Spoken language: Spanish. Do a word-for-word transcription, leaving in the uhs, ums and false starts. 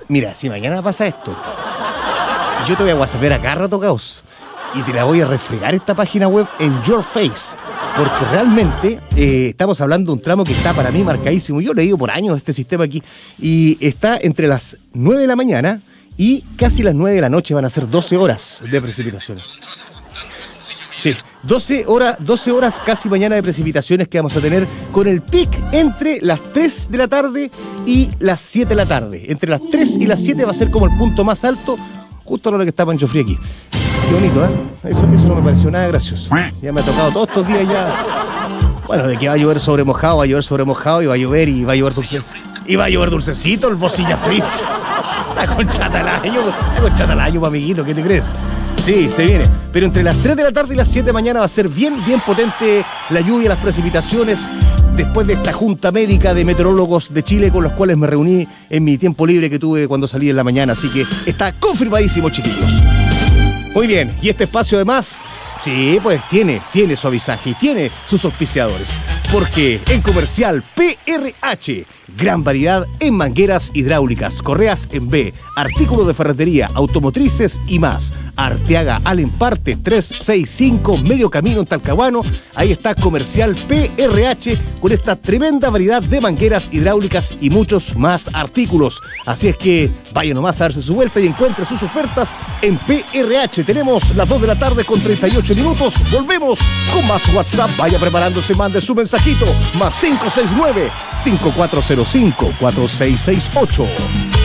Mira, si mañana pasa esto, yo te voy a whatsappear a cada rato, Caos, y te la voy a refregar esta página web en your face. Porque realmente eh, estamos hablando de un tramo que está para mí marcadísimo. Yo he leído por años este sistema aquí. Y está entre las nueve de la mañana y casi las nueve de la noche. Van a ser doce horas de precipitaciones. Sí, doce horas, doce horas casi mañana de precipitaciones que vamos a tener, con el pic entre las tres de la tarde y las siete de la tarde. Entre las tres y las siete va a ser como el punto más alto, justo a la hora que está Pancho Fría aquí. Qué bonito, ¿eh? Eso, eso no me pareció nada gracioso. Ya me ha tocado todos estos días ya. Bueno, de que va a llover sobre mojado, va a llover sobre mojado, y va a llover y va a llover dulce. Y va a llover dulcecito el Bocilla Fritz. La concha del año, la concha del año, amiguito, ¿qué te crees? Sí, se viene. Pero entre las tres de la tarde y las siete de mañana va a ser bien, bien potente la lluvia, las precipitaciones. Después de esta junta médica de meteorólogos de Chile con los cuales me reuní en mi tiempo libre que tuve cuando salí en la mañana. Así que está confirmadísimo, chiquillos. Muy bien, y este espacio además, sí, pues tiene, tiene su avisaje y tiene sus auspiciadores. Porque en Comercial P R H, gran variedad en mangueras hidráulicas, correas en B, artículos de ferretería, automotrices y más. Arteaga Alemparte trescientos sesenta y cinco, medio camino en Talcahuano. Ahí está Comercial P R H con esta tremenda variedad de mangueras hidráulicas y muchos más artículos. Así es que vaya nomás a darse su vuelta y encuentre sus ofertas en P R H. Tenemos las dos de la tarde con treinta y ocho minutos. Volvemos con más WhatsApp. Vaya preparándose, mande su mensajito. Más cinco seis nueve, cinco cuatro cero cinco, cuatro seis seis ocho.